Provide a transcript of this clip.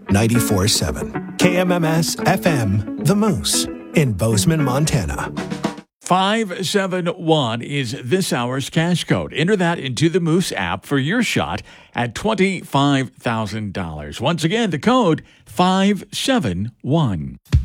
94.7. KMMS FM, The Moose, in Bozeman, Montana. 571 is this hour's cash code. Enter that into the Moose app for your shot at $25,000. Once again, the code 571.